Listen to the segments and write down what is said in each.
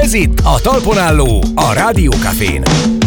Ez itt a Talpon Álló, a Rádió Cafén.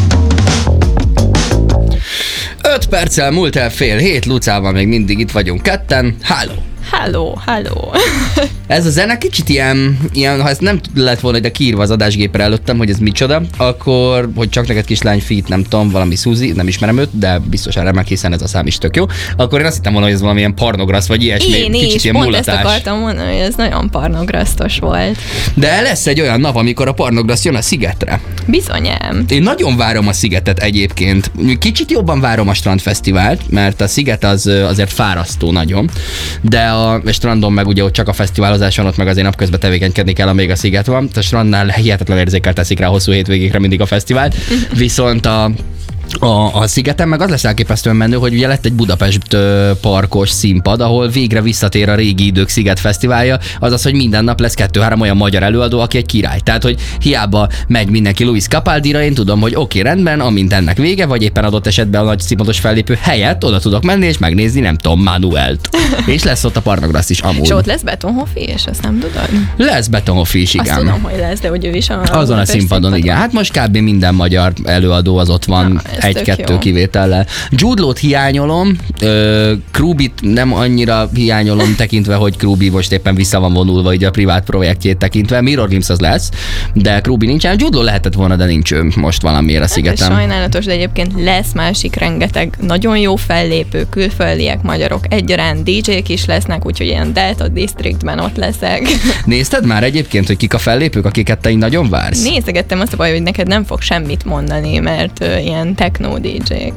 5 perccel múlt el fél hét, Lucával még mindig itt vagyunk ketten. Halló. Ez a zene kicsit ilyen, ha ezt nem lett volna ide kiírva az adásgépre előttem, hogy ez micsoda, akkor, hogy csak neked kislány feat, nem tudom, valami Suzy, nem ismerem őt, de biztosan remek, hiszen ez a szám is tök jó. Akkor én azt hittem volna, hogy ez valamilyen pornograszt, vagy ilyesmi, én kicsit is, ilyen pont mulatás. ezt akartam mondani, hogy ez nagyon pornograsztos volt. De lesz egy olyan nap, amikor a pornograszt jön a Szigetre. Bizonyám. Én nagyon várom a Szigetet egyébként. Kicsit jobban várom a Strandfesztivált, mert a Sziget az azért fárasztó nagyon, de a strandon meg ugye ott csak a fesztiválozás van, ott meg azért napközben tevékenykedni kell, amíg a Sziget van. A strandnál hihetetlen érzékel teszik rá hosszú hétvégékre mindig a fesztivált. Viszont a Szigeten meg az lesz elképesztően menő, hogy ugye lett egy Budapest parkos színpad, ahol végre visszatér a régi idők Sziget fesztiválja, azaz, hogy minden nap lesz 2-3 olyan magyar előadó, aki egy király. Tehát, hogy hiába megy mindenki Luis Capaldira, én tudom, hogy oké, rendben, amint ennek vége, vagy éppen adott esetben a nagy színpados fellépő helyett oda tudok menni és megnézni, nem tudom, Manuelt. És lesz ott a Pornograszt is amúgy. És ott lesz Betonhoffi, és azt nem tudod? Lesz Betonhoffi is, igen. Azt tudom, hogy lesz, de hogy ő is azon a színpadon, igen. Hát most kb. Minden magyar előadó az ott van. Egy-kettő kivétellel. Jude Law-t hiányolom, Krúbit nem annyira hiányolom tekintve, hogy Krúbi most éppen vissza van vonulva így a privát projektjét tekintve. Mirror Games az lesz, de Krúbi nincsen. Jude Law lehetett volna, de nincs ő most valamiért a Szigeten. Ez sajnálatos, de egyébként lesz másik rengeteg nagyon jó fellépő, külföldiek, magyarok egyaránt, DJ-k is lesznek, úgyhogy ilyen Delta Districtben ott leszek. Nézted már egyébként, hogy kik a fellépők, akiket te így nagyon vársz? Nézegettem, azt a baj, hogy neked nem fog semmit mondani, mert ilyen techno DJ-k.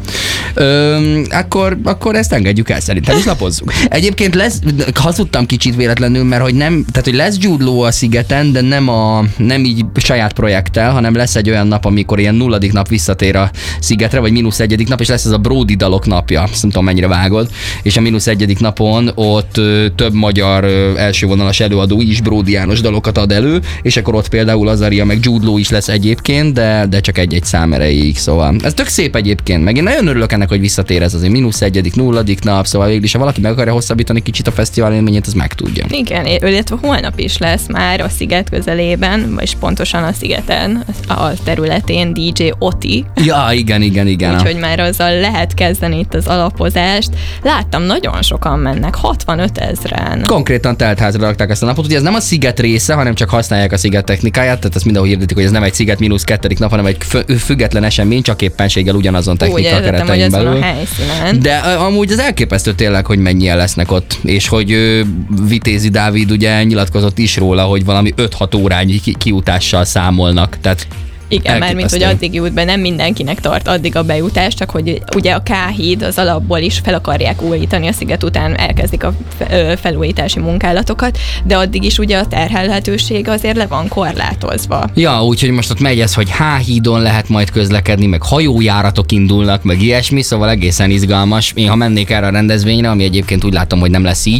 Akkor ezt engedjük el, szerintem is lapozzuk. Egyébként hazudtam kicsit véletlenül, mert hogy nem, tehát hogy lesz Jude Law a Szigeten, de nem így saját projekttel, hanem lesz egy olyan nap, amikor ilyen 0. nap visszatér a Szigetre, vagy -1. nap, és lesz ez a Brody dalok napja, azt nem tudom mennyire vágod, és a -1. napon ott több magyar elsővonalas előadó is Brody János dalokat ad elő, és akkor ott például Azaria meg Jude Law is lesz egyébként, de csak egy-egy szám erejéig, szóval ez tök szép egyébként, meg én nagyon örülök ennek, hogy visszatér ez azért -1., 0. nap, szóval végül is, ha valaki meg akarja hosszabbítani kicsit a fesztivál élményét, az meg tudja. Igen, illetve holnap is lesz már a Sziget közelében, és pontosan a Szigeten, a területén DJ Oti. Ja, igen. Úgyhogy már azzal lehet kezdeni itt az alapozást. Láttam, nagyon sokan mennek, 65 000-en. Konkrétan teltházra rakták ezt a napot, ugye ez nem a Sziget része, hanem csak használják a Sziget technikáját, tehát ezt mindenhol hirdetik, hogy ez nem egy Sziget -2. nap, hanem egy független esemény, csak éppenséggel ugyanazon technika keretein belül. De amúgy az elképesztő tényleg, hogy mennyien lesznek ott, és hogy Vitézi Dávid ugye nyilatkozott is róla, hogy valami 5-6 órányi kiutással számolnak, tehát igen, már mint hogy addig jut be, nem mindenkinek tart addig a bejutás, csak hogy ugye a K-híd az alapból is fel akarják újítani, a Sziget után elkezdik a felújítási munkálatokat, de addig is ugye a terhelhetőség azért le van korlátozva. Ja, úgyhogy most ott megy ez, hogy H-hídon lehet majd közlekedni, meg hajójáratok indulnak, meg ilyesmi, szóval egészen izgalmas. Én ha mennék erre a rendezvényre, ami egyébként úgy látom, hogy nem lesz így,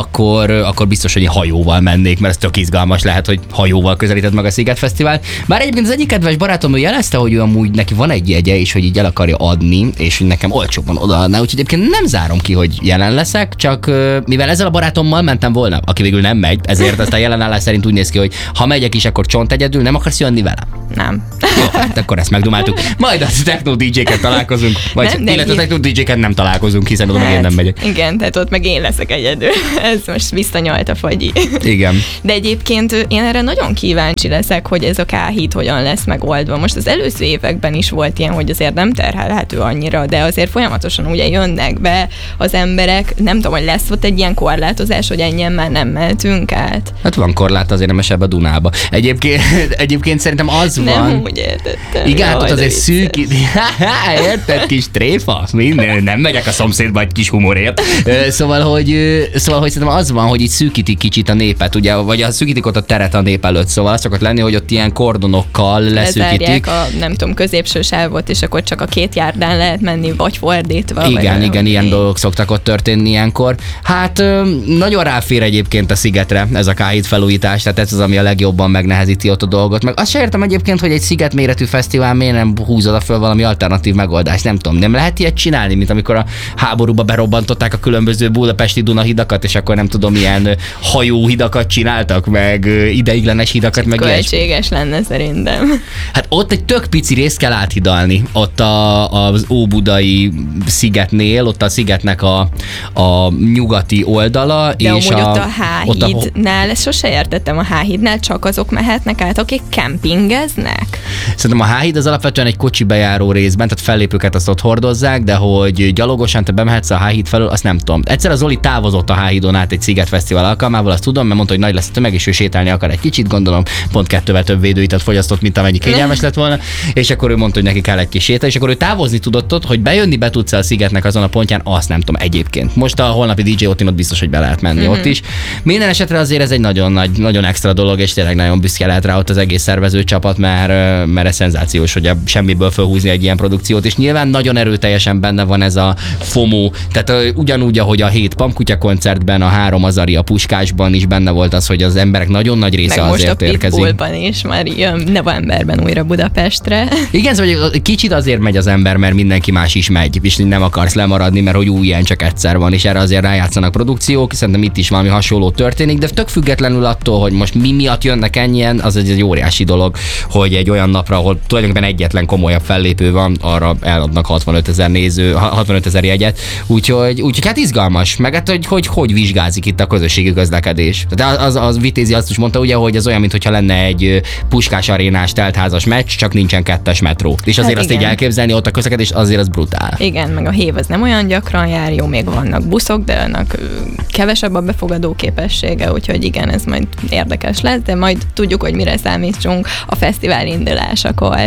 akkor biztos, hogy hajóval mennék, mert ez tök izgalmas lehet, hogy hajóval közelíted meg a Sziget Fesztivált. Bár egyébként az egyik kedves barátom, ő jelezte, hogy ő amúgy neki van egy jegye, és hogy így el akarja adni, és hogy nekem olcsóbban odaadná, úgyhogy egyébként nem zárom ki, hogy jelen leszek, csak mivel ezzel a barátommal mentem volna, aki végül nem megy, ezért azt a jelenállás szerint úgy néz ki, hogy ha megyek is, akkor csont egyedül, nem akarsz jönni velem? Nem. Jó, hát akkor ezt megdumáltuk. Majd a techno DJ-ket találkozunk, vagy illetve a techno DJ-ket nem találkozunk, hiszen oda meg én nem megyek. Igen, tehát ott meg én leszek egyedül. Ez most visszanyalt a fagyi. Igen. De egyébként én erre nagyon kíváncsi leszek, hogy ez a K-híd hogyan lesz megoldva. Most az előző években is volt ilyen, hogy azért nem terhelhető annyira, de azért folyamatosan ugye jönnek be az emberek. Nem tudom, hogy lesz ott egy ilyen korlátozás, hogy ennyien már nem mehetünk át. Hát van korlát azért nem esebb a Dunába. Egyébként szerintem az van. Nem úgy értettem. Igen, hát ott azért szűkít. Érted, kis tréfa? Minden, nem megyek a szomszédba egy kis humorért. Szóval, hogy szerintem az van, hogy itt szűkítik kicsit a népet, ugye, vagy szűkítik ott a teret a nép előtt. Szóval az szokott lenni, hogy ott ilyen kordonokkal lesz bezárják a, nem tudom, középső sávot, és akkor csak a 2 járdán lehet menni, vagy fordítva. Igen, ilyen dolgok szoktak ott történni ilyenkor. Hát nagyon ráfér egyébként a szigetre ez a K7 felújítás, tehát ez az, ami a legjobban megnehezíti ott a dolgot. Meg azt sem értem egyébként, hogy egy sziget méretű fesztivál miért nem húz oda föl valami alternatív megoldást, nem tudom. Nem lehet ilyet csinálni, mint amikor a háborúba berobbantották a különböző budapesti Dunahidakat, és akkor nem tudom, ilyen hajóhidakat csináltak, meg ideiglenes hidakat, meg költséges lenne szerintem. Hát ott egy tök pici részt kell áthidalni, ott az Óbudai szigetnél, ott a szigetnek a nyugati oldala. De és amúgy ott a H-hídnál, ezt sose értettem, a H-hídnál csak azok mehetnek át, akik kempingeznek? Szerintem a H-híd az alapvetően egy kocsi bejáró részben, tehát fellépőket azt ott hordozzák, de hogy gyalogosan te bemehetsz a H-híd felől, azt nem tudom. Egyszer az Zoli távozott a H-hídon át egy szigetfesztivál alkalmával, azt tudom, mert mondta, hogy nagy lesz a tömeg, és ő sétálni akar egy kicsit, gondolom, pont 2-vel több védőitat fogyasztott, mint amennyi kényelmes lett volna, és akkor ő mondta, hogy neki kell egy kis sétál, és akkor ő távozni tudott ott, hogy bejönni be tudsz a szigetnek azon a pontján, azt nem tudom egyébként. Most a holnapi DJ Otinot biztos, hogy be lehet menni ott is. Minden esetre azért ez egy nagyon nagy, nagyon extra dolog, és tényleg nagyon büszke lehet rá ott az egész szervező csapat, mert ez szenzációs, hogy semmiből felhúzni egy ilyen produkciót, és nyilván nagyon erőteljesen benne van ez a FOMO, tehát ugyanúgy, ahogy a 7 Pamkutya koncertben, a 3 Azari a Puskásban is benne volt az, hogy az emberek nagyon nagy része meg azért érkezik. Meg most a Pitbullban is már jön novemberben újra Budapestre. Igen, szóval kicsit azért megy az ember, mert mindenki más is megy, és nem akarsz lemaradni, mert hogy ilyen csak egyszer van, és erre azért rájátszanak produkciók, szerintem itt is valami hasonló történik, de tök függetlenül attól, hogy most mi miatt jönnek ennyien, az egy óriási dolog, hogy egy olyan napra, ahol tulajdonképpen egyetlen komolyabb fellépő van, arra eladnak 65 000 jegyet, úgyhogy hát izgalmas, meg hát, hogy vizsgázik itt a közösségi közlekedés. Tehát az Vitézi azt is mondta ugye, hogy ez olyan, mintha lenne egy Puskás arénás teltházas meccs, csak nincsen 2-es metró. És azért hát azt így elképzelni ott a közlekedés, azért az brutál. Igen, meg a hév az nem olyan gyakran jár, jó, még vannak buszok, de annak kevesebb a befogadó képessége, úgyhogy igen, ez majd érdekes lesz, de majd tudjuk, hogy mire számítsunk a fesztivál indulásakor.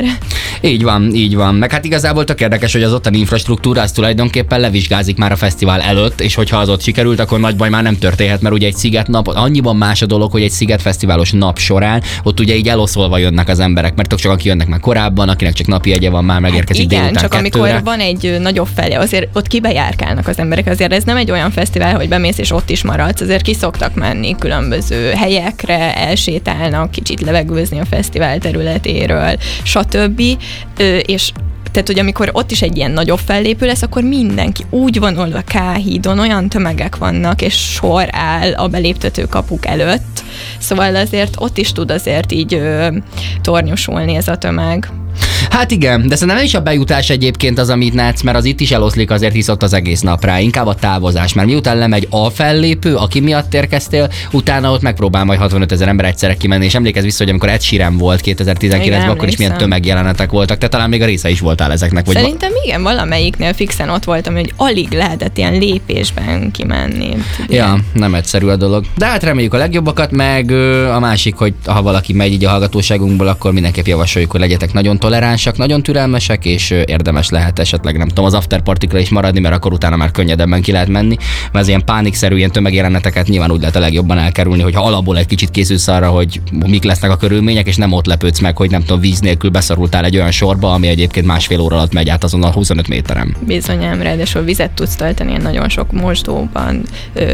Így van. Meg hát igazából tök érdekes, hogy az ottani infrastruktúra az tulajdonképpen levizsgázik már a fesztivál előtt, és hogyha az ott sikerült, akkor nagy baj már nem történhet, mert ugye egy szigetnap, annyiban más a dolog, hogy egy szigetfesztiválos nap során ott ugye így eloszolva jönnek az emberek, mert tök sokan kijönnek már korábban, akinek csak napi jegye van, már megérkezik hát délután csak 2-re. amikor van egy nagyobb felé, azért ott kibejárkálnak az emberek, azért ez nem egy olyan fesztivál, hogy bemész és ott is maradsz, azért ki szoktak menni különböző helyekre, elsétálnak, kicsit levegőzni a fesztivál területéről, stb. És tehát, hogy amikor ott is egy ilyen nagyobb fellépő lesz, akkor mindenki úgy vonul a K-hídon, olyan tömegek vannak, és sor áll a beléptető kapuk előtt. Szóval azért ott is tud azért így tornyosulni ez a tömeg. Hát igen, de szerintem nem is a bejutás egyébként az, amit látsz, mert az itt is eloszlik azért, hisz ott az egész napra, inkább a távozás, mert miután lemegy a fellépő, aki miatt érkeztél, utána ott megpróbál majd 65 000 ember egyszerre kimenni, és emlékezz vissza, hogy amikor Ed Sheeran volt 2019-ben, akkor is milyen tömegjelenetek voltak, tehát talán még a része is voltál ezeknek. Vagy szerintem igen, valamelyiknél fixen ott voltam, hogy alig lehetett ilyen lépésben kimenni. Ja, nem egyszerű a dolog. De hát reméljük a legjobbakat, meg a másik, hogy ha valaki megy így a hallgatóságunkból, akkor mindenképp javasoljuk, hogy legyetek nagyon toleránsak, nagyon türelmesek, és érdemes lehet esetleg, nem tudom, az afterpartikra is maradni, mert akkor utána már könnyedebben ki lehet menni, mert az ilyen pánikszerű, ilyen tömegjeleneteket nyilván úgy lehet a legjobban elkerülni, hogyha alapból egy kicsit készülsz arra, hogy mik lesznek a körülmények, és nem ott lepődsz meg, hogy nem tudom, víz nélkül beszorultál egy olyan sorba, ami egyébként másfél óra alatt megy át azon a 25 méteren. Bizonyám, ráadásul vizet tudsz tölteni, ilyen nagyon sok mosdóban,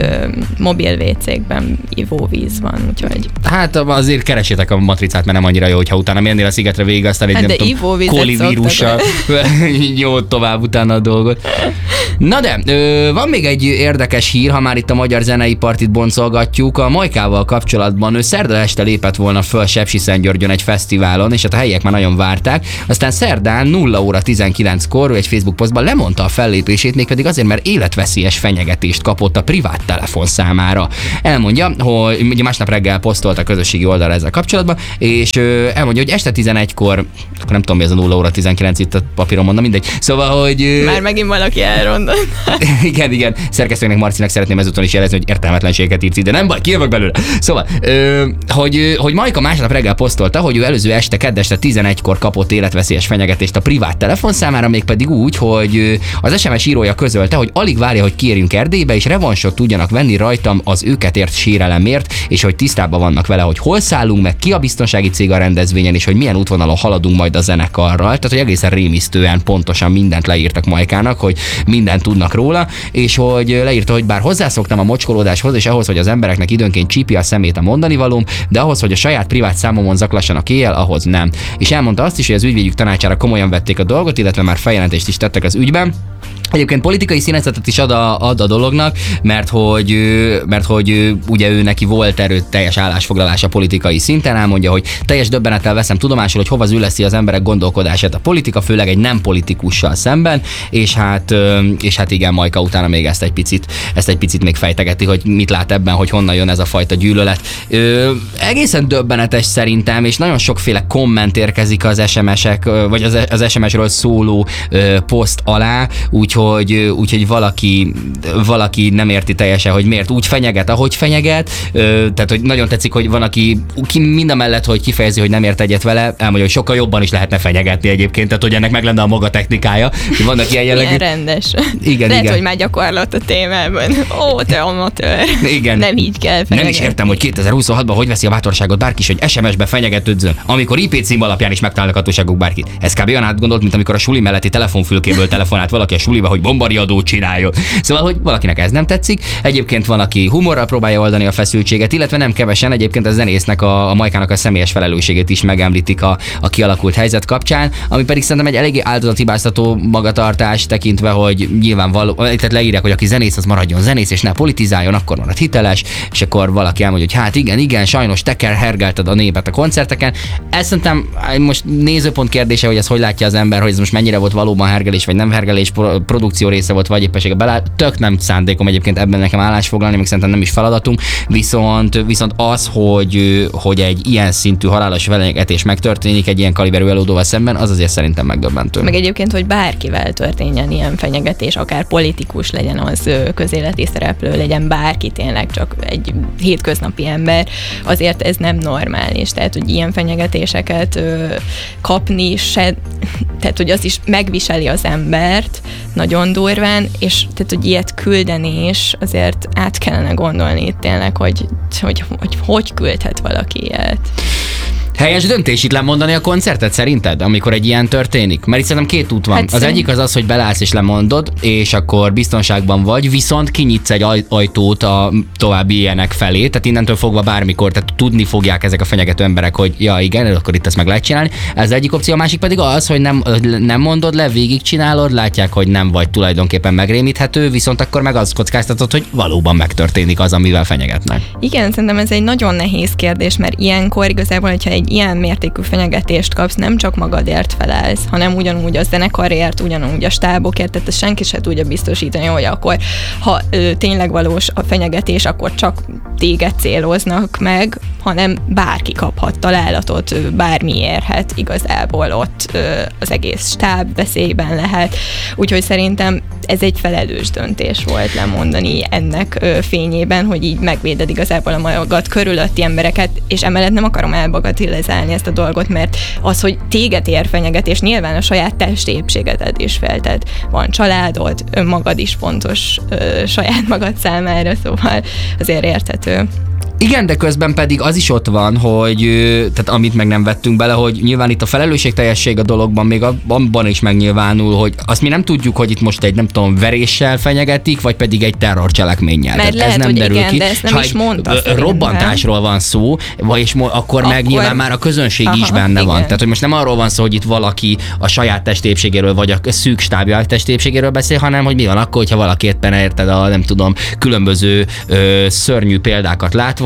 mobil WC-kben ivóvíz van, úgyhogy. Hát azért keresétek a matricát, mert nem annyira jó, hogyha utána mérnél a szigetre végig, aztán egy nem tudom, kolivírussal jó tovább utána a dolgot. Na de, van még egy érdekes hír, ha már itt a magyar zenei partit boncolgatjuk. A Majkával kapcsolatban ő szerda este lépett volna föl Sepsiszentgyörgyön egy fesztiválon, és hát a helyiek már nagyon várták. Aztán szerdán 0 óra 19-kor egy Facebook posztban lemondta a fellépését, mégpedig azért, mert életveszélyes fenyegetést kapott a privát telefonszámára. Elmondja, hogy ugye másnap reggel posztolt a közösségi oldalra ezzel kapcsolatban, és elmondja, hogy este 11-kor, nem tudom, mi az a 0 óra 19 itt a papíron mondom, mindegy. Szóval, hogy... Már megint valaki elrondott. igen. Szerkesztőnek, Marcinak szeretném ezúton is jelezni, hogy értelmetlenségeket írt, de nem baj, kijövök belőle. Szóval, hogy Majka másnap reggel posztolta, hogy ő előző este, keddeste 11-kor kapott életveszélyes fenyegetést a privát telefonszámára, mégpedig úgy, hogy az SMS írója közölte, hogy alig várja, hogy kiérjünk Erdélybe, és revansot tudjanak venni rajtam az őket ért sérelemért, és hogy tisztában vannak vele, hogy hol szállunk meg, ki a biztonsági cég a rendezvényen, és hogy milyen útvonalon haladunk majd a zenekarral. Tehát, hogy egészen rémisztően pontosan mindent leírtak Majkának, hogy mindent tudnak róla, és hogy leírta, hogy bár hozzászoktam a mocskolódáshoz, és ahhoz, hogy az embereknek időnként csípi a szemét a mondani valóm, de ahhoz, hogy a saját privát számomon zaklassanak éjjel, ahhoz nem. És elmondta azt is, hogy az ügyvédjük tanácsára komolyan vették a dolgot, illetve már feljelentést is tettek az ügyben. Egyébként politikai színezetet is ad a dolognak, mert hogy ugye ő neki volt erőteljes állásfoglalása politikai szinten, elmondja, hogy teljes döbbenettel veszem tudomásul, hogy hova züleszi az emberek gondolkodását a politika, főleg egy nem politikussal szemben, és hát igen, Majka utána még ezt egy picit még fejtegeti, hogy mit lát ebben, hogy honnan jön ez a fajta gyűlölet. Egészen döbbenetes szerintem, és nagyon sokféle komment érkezik az SMS-ek, vagy az SMS-ről szóló poszt alá, úgyhogy valaki nem érti teljesen, hogy miért úgy fenyeget, ahogy fenyeget. Tehát, hogy nagyon tetszik, hogy van, aki mindamellett, hogy kifejezi, hogy nem ért egyet vele, elmondja, hogy sokkal jobban is lehetne fenyegetni egyébként, tehát, hogy ennek meg lenne a maga technikája. Vannak ilyen jellegű. Ilyen rendes. Igen, lehet, igen. hogy már gyakorlott a témában. Ó, te amatőr. Igen. Nem így kell fenyegetni. Nem is értem, hogy 2026-ban hogy veszi a bátorságot bárki is, hogy SMS-be fenyegetődzön, amikor IP cím alapján is megtalálnak hatóságok bárkit. Ez kb. Olyan átgondolt, mint amikor a suli melletti telefonfülkéből telefonált valaki a suliba, hogy bombariadót csináljon. Szóval, hogy valakinek ez nem tetszik. Egyébként van, aki humorral próbálja oldani a feszültséget, illetve nem kevesen egyébként a zenésznek, a Majkának a személyes felelősségét is megemlítik a kialakult helyzet kapcsán, ami pedig szerintem egy eléggé áldozathibáztató magatartás tekintve, hogy nyilvánvaló, tehát leírják, hogy aki zenész, az maradjon zenész, és ne politizáljon, akkor marad hiteles, és akkor valaki elmondja, hogy hát igen, sajnos te hergelted a népet a koncerteken. Ez szerintem most nézőpont kérdése, hogy ez hogy látja az ember, hogy ez most mennyire volt valóban hergelés, vagy nem hergelés, produkció része volt, vagy éppessége bele. Tök nem szándékom egyébként ebben nekem állásfoglalni, még szerintem nem is feladatunk, viszont az, hogy egy ilyen szintű halálos fenyegetés megtörténik egy ilyen kaliberű előadóval szemben, az azért szerintem megdöbbentő. Meg egyébként, hogy bárkivel történjen ilyen fenyegetés, akár politikus legyen, az közéleti szereplő legyen, bárki tényleg csak egy hétköznapi ember, azért ez nem normális. Tehát, hogy ilyen fenyegetéseket kapni se, tehát, hogy az is megviseli az embert nagyon durván, és tehát, hogy ilyet küldeni is azért át kellene gondolni itt tényleg, hogy küldhet valaki ilyet. Helyes döntés itt lemondani a koncertet szerinted, amikor egy ilyen történik? Mert itt szerintem két út van. Hát az egyik az, hogy belállsz és lemondod, és akkor biztonságban vagy, viszont kinyitsz egy ajtót a további ilyenek felé, tehát innentől fogva bármikor, tehát tudni fogják ezek a fenyegető emberek, hogy ja igen, akkor itt ezt meg lehet csinálni. Ez egyik opció, a másik pedig az, hogy nem mondod le, végigcsinálod, látják, hogy nem vagy tulajdonképpen megrémíthető, viszont akkor meg azt kockáztatod, hogy valóban megtörténik az, amivel fenyegetnek. Igen, szerintem ez egy nagyon nehéz kérdés, mert ilyenkor igazából, hogyha egy ilyen mértékű fenyegetést kapsz, nem csak magadért felelsz, hanem ugyanúgy a zenekarért, ugyanúgy a stábokért, tehát ezt senki se tudja biztosítani, hogy akkor, ha tényleg valós a fenyegetés, akkor csak téged céloznak meg, hanem bárki kaphat találatot, bármi érhet igazából ott, az egész stáb veszélyben lehet. Úgyhogy szerintem ez egy felelős döntés volt lemondani ennek fényében, hogy így megvéded igazából a magad körülötti embereket, és emellett nem akarom elbagatilizálni ezt a dolgot, mert az, hogy téged ér fenyegetés, nyilván a saját testépségedet is felted. Van családod, önmagad is fontos saját magad számára, szóval azért érthető. Igen, de közben pedig az is ott van, hogy, tehát amit meg nem vettünk bele, hogy nyilván itt a felelősségteljesség a dologban még abban is megnyilvánul, hogy azt mi nem tudjuk, hogy itt most egy, nem tudom, veréssel fenyegetik, vagy pedig egy terrorcselekménnyel. Mert lehet, ez nem hogy derül igen, ki. de ezt nem is mondta. Robbantásról van szó, és akkor meg nyilván már a közönség is benne van. Tehát, hogy most nem arról van szó, hogy itt valaki a saját testépségéről, vagy a szűk stábja testépségéről beszél, hanem hogy mi van akkor, hogyha valaki éppen érted a, nem tudom, különböző szörnyű példákat látva,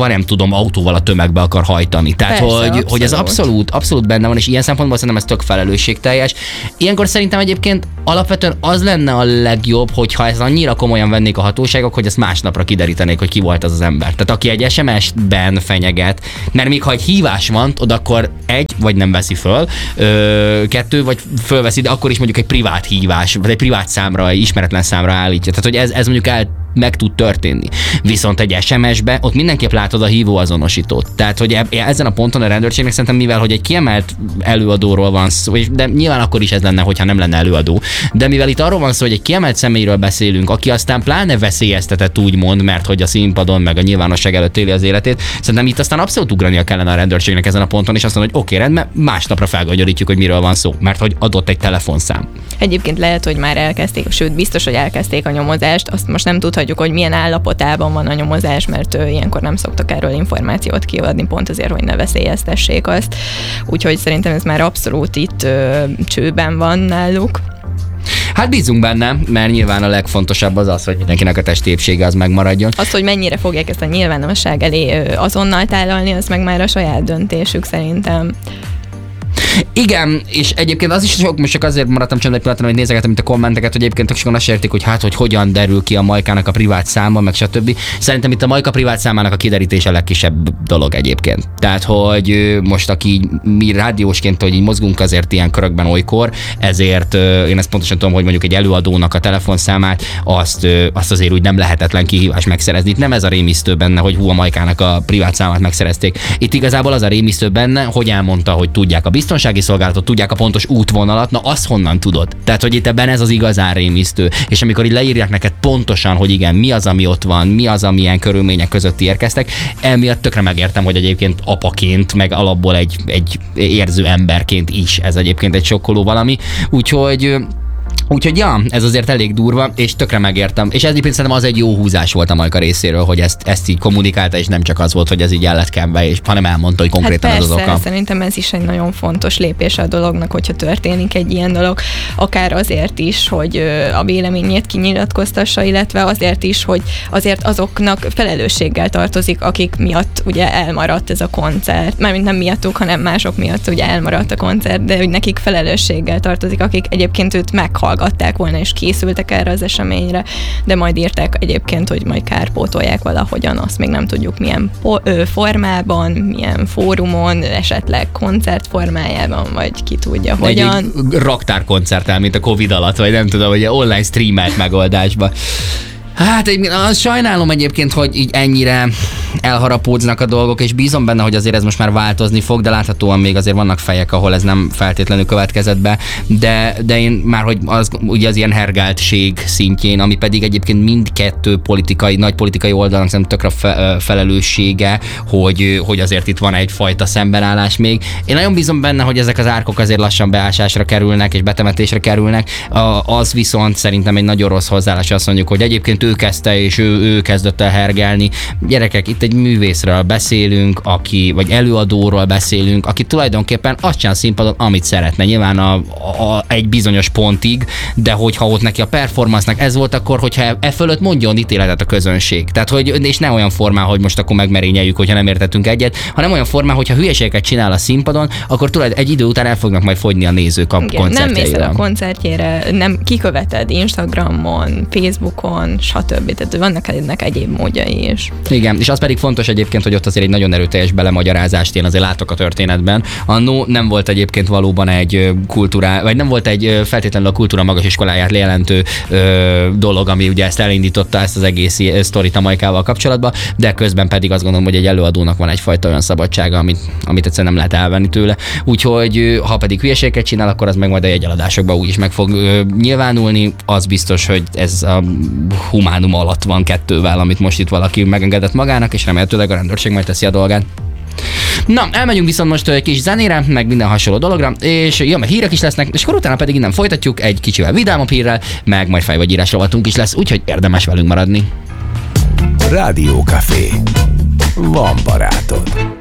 hajtva, nem tudom, autóval a tömegbe akar hajtani. Tehát, persze, hogy ez abszolút benne van, és ilyen szempontból szerintem ez tök felelősségteljes. Ilyenkor szerintem egyébként alapvetően az lenne a legjobb, hogyha ez annyira komolyan vennék a hatóságok, hogy ezt másnapra kiderítenék, hogy ki volt az az ember. Tehát aki egy SMS-ben fenyeget, mert még ha egy hívás van, oda akkor vagy nem veszi föl, 2, vagy fölveszi, de akkor is mondjuk egy privát hívás, vagy egy privát számra, egy ismeretlen számra állítja. Tehát, hogy ez mondjuk meg tud történni. Viszont egy SMS-be ott mindenképp látod a hívóazonosítót. Tehát, hogy ezen a ponton a rendőrségnek szerintem, mivel hogy egy kiemelt előadóról van szó, de nyilván akkor is ez lenne, hogyha nem lenne előadó, de mivel itt arról van szó, hogy egy kiemelt személyről beszélünk, aki aztán pláne veszélyeztetett úgymond, mert hogy a színpadon meg a nyilvánosság előtt éli az életét, szerintem itt aztán abszolút ugrania kellene a rendőrségnek ezen a ponton, és azt mondani, hogy oké, rendben, másnapra felgagyorítjuk, hogy miről van szó, mert hogy adott egy telefonszám. Egyébként lehet, hogy már elkezdték, sőt, biztos, hogy elkezdték a nyomozást, azt most nem tudhatjuk, hogy milyen állapotában van a nyomozás, mert ilyenkor nem szoktak erről információt kiadni, pont azért, hogy ne veszélyeztessék azt. Úgyhogy szerintem ez már abszolút itt csőben van náluk. Hát bízunk benne, mert nyilván a legfontosabb az, hogy mindenkinek a testi épsége az megmaradjon. Azt, hogy mennyire fogják ezt a nyilvánosság elé azonnal tálalni, az meg már a saját döntésük szerintem. Igen, és egyébként az is sok, most csak azért maradtam csendben egy pillanatra, hogy nézegetem itt a kommenteket, hogy egyébként sokan azt értik, hogy hogy hogyan derül ki a Majkának a privát száma, meg stb. Szerintem itt a Majka privát számának a kiderítése a legkisebb dolog egyébként. Tehát, hogy most aki mi rádiósként, hogy így mozgunk azért ilyen körökben olykor, ezért én ezt pontosan tudom, hogy mondjuk egy előadónak a telefonszámát, azt azért úgy nem lehetetlen kihívás megszerezni. Itt nem ez a rémisztő benne, hogy a Majkának a privát számát megszerezték. Itt igazából az a rémisztő benne, hogy elmondta, hogy tudják a biztonsági szolgálatot, tudják a pontos útvonalat, na azt honnan tudod? Tehát, hogy itt ebben ez az igazán rémisztő. És amikor így leírják neked pontosan, hogy igen, mi az, ami ott van, mi az, amilyen körülmények között érkeztek, emiatt tökre megértem, hogy egyébként apaként, meg alapból egy érző emberként is ez egyébként egy sokkoló valami. Úgyhogy ja, ez azért elég durva, és tökre megértem. És ez egyébként szerintem az egy jó húzás volt a Majka részéről, hogy ezt így kommunikálta, és nem csak az volt, hogy ez így el lett kenve, hanem elmondta, hogy konkrétan hát persze, ez az oka. Szerintem ez is egy nagyon fontos lépés a dolognak, hogyha történik egy ilyen dolog, akár azért is, hogy a véleményét kinyilatkoztassa, illetve azért is, hogy azért azoknak felelősséggel tartozik, akik miatt ugye elmaradt ez a koncert. Mármint nem miattuk, hanem mások miatt ugye elmaradt a koncert, de hogy nekik felelősséggel tartozik, akik egyébként őt meghallgatták volna és készültek erre az eseményre, de majd írták egyébként, hogy majd kárpótolják valahogyan, azt még nem tudjuk milyen formában, milyen fórumon, esetleg koncert formájában, vagy ki tudja hogyan. Egy raktárkoncerttel, mint a Covid alatt, vagy nem tudom, hogy online streamelt megoldásban. Hát azt sajnálom egyébként, hogy így ennyire elharapódznak a dolgok, és bízom benne, hogy azért ez most már változni fog, de láthatóan még azért vannak fejek, ahol ez nem feltétlenül következett be, de én már, hogy ugye az ilyen hergáltség szintjén, ami pedig egyébként mindkettő nagy politikai oldalnak szerintem tökre felelőssége, hogy azért itt van egyfajta szembenállás még. Én nagyon bízom benne, hogy ezek az árkok azért lassan beásásra kerülnek és betemetésre kerülnek. Az viszont szerintem egy nagyon rossz hozzáállás, azt mondjuk, hogy egyébként ő kezdte, és ő kezdett el hergelni. Gyerekek, itt egy művészről beszélünk, vagy előadóról beszélünk, aki tulajdonképpen azt csinál színpadon, amit szeretne. Nyilván egy bizonyos pontig, de hogyha ott neki a performance-nak ez volt, akkor hogyha fölött mondjon ítéletet a közönség. Tehát, és ne olyan formán, hogy most akkor megmerényeljük, hogyha nem értettünk egyet, hanem olyan formán, hogyha hülyeségeket csinál a színpadon, akkor egy idő után el fognak majd fogyni a nézők a koncertjeire. Nem mész el a koncertjére, nem kiköveted Instagramon, Facebookon, stb. Tehát vannak ennek egyéb módjai is. Igen, és az pedig fontos egyébként, hogy ott azért egy nagyon erőteljes belemagyarázást én azért látok a történetben. Annó nem volt egyébként valóban egy vagy nem volt egy feltétlenül a kultúra magas iskoláját jelentő dolog, ami ugye ezt elindította, ezt az egész sztorit a Majkával kapcsolatban, de közben pedig azt gondolom, hogy egy előadónak van egyfajta olyan szabadsága, amit egyszerűen nem lehet elvenni tőle. Úgyhogy ha pedig hülyeséget csinál, akkor az meg majd a jegyeladásokban úgyis meg fog nyilvánulni. Az biztos, hogy ez a humánum alatt van 2-vel, amit most itt valaki megengedett magának, és remélhetőleg a rendőrség majd teszi a dolgát. Na, elmegyünk viszont most egy kis zenére, meg minden hasonló dologra, és meg hírek is lesznek, és akkor utána pedig innen folytatjuk egy kicsivel vidámabb hírrel, meg majd fej vagy írás rovatunk is lesz, úgyhogy érdemes velünk maradni. Rádiókafé. Van barátod.